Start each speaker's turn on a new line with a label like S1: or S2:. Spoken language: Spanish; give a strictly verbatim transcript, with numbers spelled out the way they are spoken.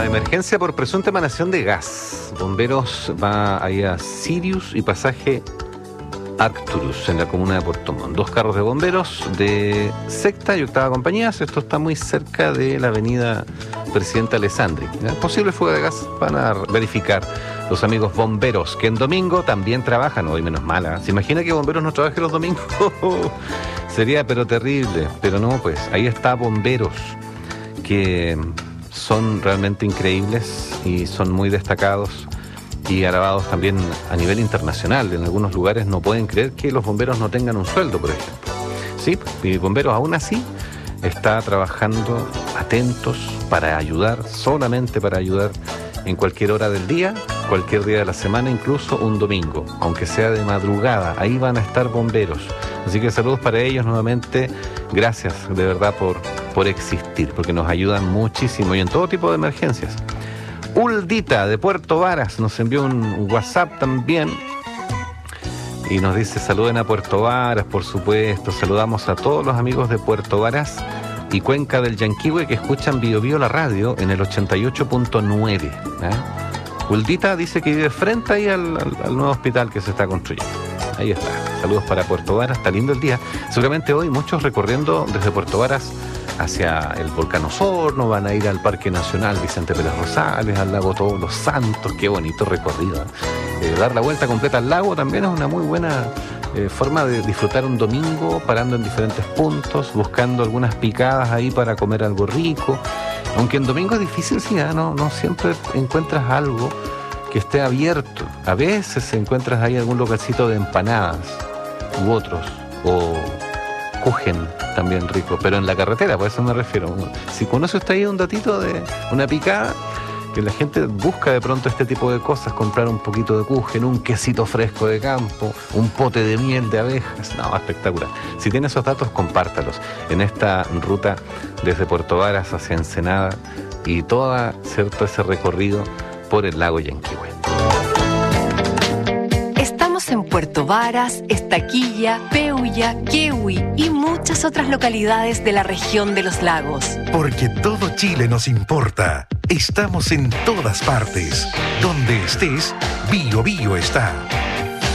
S1: emergencia por presunta emanación de gas. Bomberos va ahí a Sirius y pasaje Arcturus en la comuna de Puerto Montt. Dos carros de bomberos de sexta y octava compañías. Esto está muy cerca de la avenida Presidente Alessandri. ¿Ya? Posible fuga de gas van a verificar los amigos bomberos, que en domingo también trabajan. Hoy menos mala. ¿Se imagina que bomberos no trabajen los domingos? Sería pero terrible. Pero no, pues ahí está bomberos, que son realmente increíbles y son muy destacados y alabados también a nivel internacional. En algunos lugares no pueden creer que los bomberos no tengan un sueldo, por ejemplo. Sí, y bomberos aún así está trabajando atentos para ayudar, solamente para ayudar en cualquier hora del día, cualquier día de la semana, incluso un domingo, aunque sea de madrugada, ahí van a estar bomberos. Así que saludos para ellos nuevamente, gracias de verdad por, por existir, porque nos ayudan muchísimo y en todo tipo de emergencias. Uldita de Puerto Varas nos envió un WhatsApp también y nos dice: saluden a Puerto Varas, por supuesto. Saludamos a todos los amigos de Puerto Varas y Cuenca del Yanquihue que escuchan Bio Bio la radio en el ochenta y ocho punto nueve. ¿eh? Uldita dice que vive frente ahí al, al, al nuevo hospital que se está construyendo. Ahí está. Saludos para Puerto Varas, está lindo el día. Seguramente hoy muchos recorriendo desde Puerto Varas hacia el volcán Osorno, van a ir al Parque Nacional Vicente Pérez Rosales, al lago Todos los Santos. Qué bonito recorrido. Eh, dar la vuelta completa al lago también es una muy buena eh, forma de disfrutar un domingo, parando en diferentes puntos, buscando algunas picadas ahí para comer algo rico. Aunque en domingo es difícil, sí, ¿eh? no, no siempre encuentras algo que esté abierto. A veces encuentras ahí algún localcito de empanadas u otros, o Kuchen también rico, pero en la carretera, por eso me refiero. Si conoce usted ahí un datito de una picada, que la gente busca de pronto este tipo de cosas, comprar un poquito de Kuchen, un quesito fresco de campo, un pote de miel de abejas, no, espectacular. Si tiene esos datos, compártalos en esta ruta desde Puerto Varas hacia Ensenada y todo, cierto, ese recorrido por el lago Yanquihue.
S2: En Puerto Varas, Estaquilla, Peulla, Quehue y muchas otras localidades de la región de los lagos.
S3: Porque todo Chile nos importa. Estamos en todas partes. Donde estés, Bio Bio está.